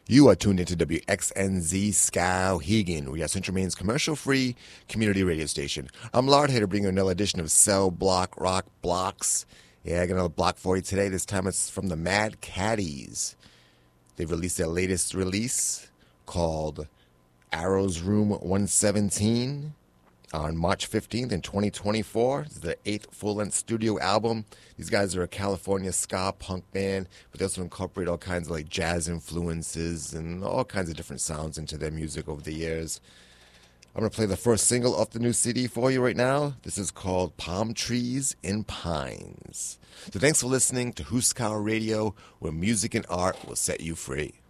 You are tuned into WXNZ Skowhegan. We are Central Maine's commercial-free community radio station. I'm Lard here to bring you another edition of Cell Block Rock Blocks. Yeah, I got another block for you today. This time it's from the Mad Caddies. They've released their latest release called Arrows Room 117 on March 15th in 2024. This is their 8th full-length studio album. These guys are a California ska punk band, but they also incorporate all kinds of like jazz influences and all kinds of different sounds into their music over the years. I'm going to play the first single off the new CD for you right now. This is called Palm Trees and Pines. So thanks for listening to Huskar Radio, where music and art will set you free.